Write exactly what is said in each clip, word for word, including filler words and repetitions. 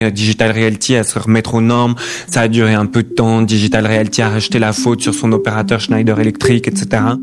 Digital Realty à se remettre aux normes, ça a duré un peu de temps. Digital Realty a racheté la faute sur son opérateur Schneider Electric, et cetera.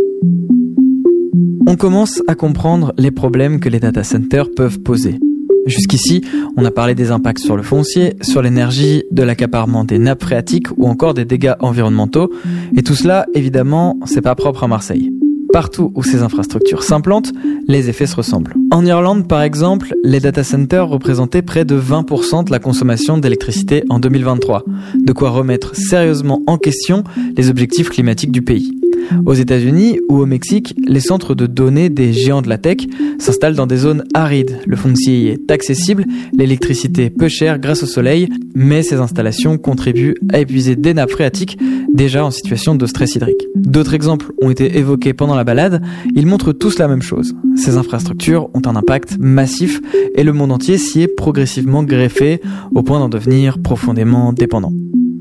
On commence à comprendre les problèmes que les data centers peuvent poser. Jusqu'ici, on a parlé des impacts sur le foncier, sur l'énergie, de l'accaparement des nappes phréatiques ou encore des dégâts environnementaux. Et tout cela, évidemment, c'est pas propre à Marseille. Partout où ces infrastructures s'implantent, les effets se ressemblent. En Irlande, par exemple, les data centers représentaient près de vingt pour cent de la consommation d'électricité en deux mille vingt-trois. De quoi remettre sérieusement en question les objectifs climatiques du pays. Aux États-Unis ou au Mexique, les centres de données des géants de la tech s'installent dans des zones arides. Le foncier y est accessible, l'électricité peu chère grâce au soleil, mais ces installations contribuent à épuiser des nappes phréatiques déjà en situation de stress hydrique. D'autres exemples ont été évoqués pendant la balade, ils montrent tous la même chose. Ces infrastructures ont un impact massif et le monde entier s'y est progressivement greffé au point d'en devenir profondément dépendant.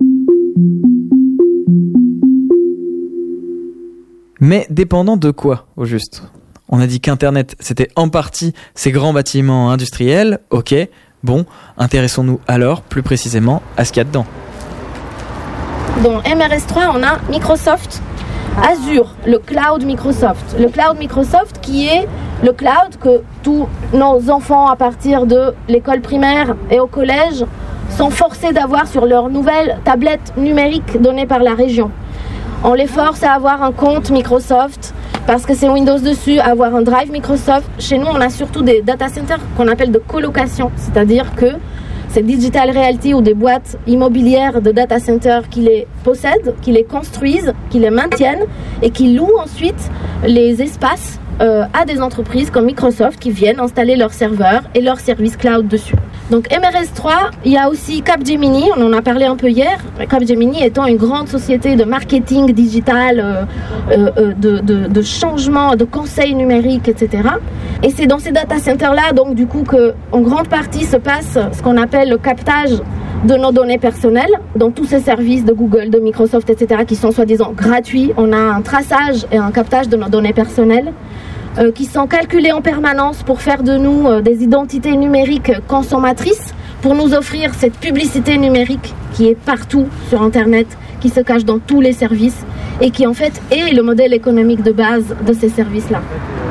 Mais dépendant de quoi, au juste ? On a dit qu'Internet, c'était en partie ces grands bâtiments industriels, ok, bon, intéressons-nous alors plus précisément à ce qu'il y a dedans. Dans M R S trois, on a Microsoft Azure, le cloud Microsoft. Le cloud Microsoft qui est le cloud que tous nos enfants à partir de l'école primaire et au collège sont forcés d'avoir sur leur nouvelle tablette numérique donnée par la région. On les force à avoir un compte Microsoft parce que c'est Windows dessus, avoir un drive Microsoft. Chez nous, on a surtout des data centers qu'on appelle de colocation, c'est-à-dire que c'est Digital Realty ou des boîtes immobilières de data centers qui les possèdent, qui les construisent, qui les maintiennent et qui louent ensuite les espaces euh, à des entreprises comme Microsoft qui viennent installer leurs serveurs et leurs services cloud dessus. Donc M R S trois, il y a aussi Capgemini, on en a parlé un peu hier. Capgemini étant une grande société de marketing digital, euh, euh, de, de, de changement, de conseil numérique, et cetera. Et c'est dans ces data centers-là, donc du coup, qu'en grande partie se passe ce qu'on appelle le captage de nos données personnelles, dans tous ces services de Google, de Microsoft, et cetera, qui sont soi-disant gratuits. On a un traçage et un captage de nos données personnelles. Euh, qui sont calculés en permanence pour faire de nous euh, des identités numériques consommatrices, pour nous offrir cette publicité numérique qui est partout sur Internet, qui se cache dans tous les services et qui en fait est le modèle économique de base de ces services-là.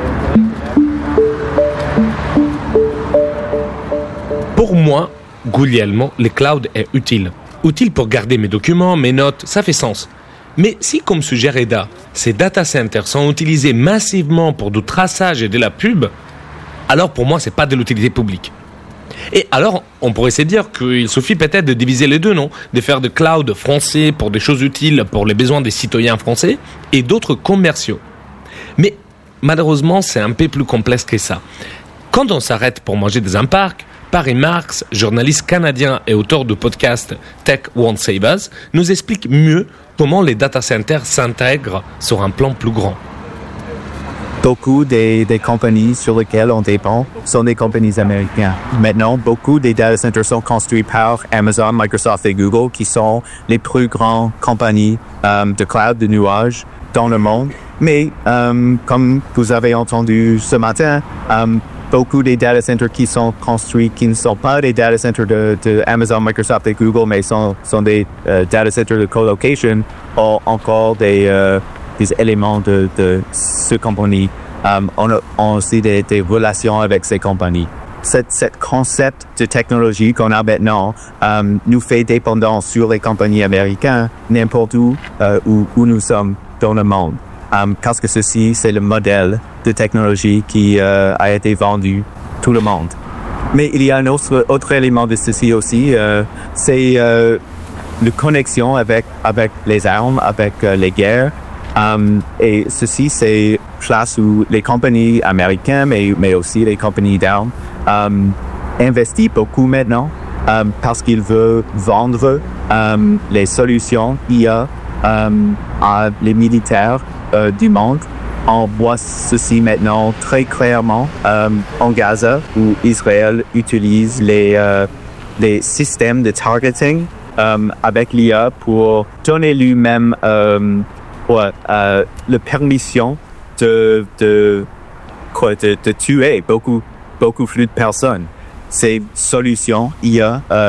Pour moi, Guglielmo, le cloud est utile. Utile pour garder mes documents, mes notes, ça fait sens. Mais si, comme suggère Eda, ces data centers sont utilisés massivement pour du traçage et de la pub, alors pour moi, c'est pas de l'utilité publique. Et alors, on pourrait se dire qu'il suffit peut-être de diviser les deux, non ? De faire de cloud français pour des choses utiles pour les besoins des citoyens français et d'autres commerciaux. Mais malheureusement, c'est un peu plus complexe que ça. Quand on s'arrête pour manger dans un parc, Paris Marx, journaliste canadien et auteur du podcast Tech Won't Save Us, nous explique mieux comment les data centers s'intègrent sur un plan plus grand. Beaucoup des, des compagnies sur lesquelles on dépend sont des compagnies américaines. Maintenant, beaucoup des data centers sont construits par Amazon, Microsoft et Google, qui sont les plus grandes compagnies euh, de cloud, de nuages dans le monde. Mais, euh, comme vous avez entendu ce matin, euh, beaucoup des data centers qui sont construits, qui ne sont pas des data centers de, de Amazon, Microsoft et Google, mais sont, sont des euh, data centers de colocation, ont encore des, euh, des éléments de, de ces compagnies. Um, on a on aussi des, des relations avec ces compagnies. Cet, cet concept de technologie qu'on a maintenant um, nous fait dépendants sur les compagnies américaines n'importe où, euh, où où nous sommes dans le monde. Um, parce que ceci, c'est le modèle de technologie qui euh, a été vendu tout le monde. Mais il y a un autre, autre élément de ceci aussi, euh, c'est euh, la connexion avec, avec les armes, avec euh, les guerres. Um, et ceci, c'est place où les compagnies américaines, mais, mais aussi les compagnies d'armes, um, investissent beaucoup maintenant um, parce qu'ils veulent vendre um, les solutions I A um, à les militaires Euh, du monde. On voit ceci maintenant très clairement euh, en Gaza, où Israël utilise les, euh, les systèmes de targeting euh, avec l'I A pour donner lui-même euh, ouais, euh, la permission de, de, quoi, de, de tuer beaucoup, beaucoup plus de personnes. ces solutions I A euh,